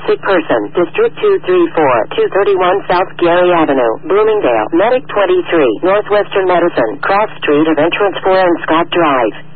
sick person. District 234, 231 South Gary Avenue, Bloomingdale. Medic 23, Northwestern Medicine, Cross Street of Entrance 4 and Scott Drive.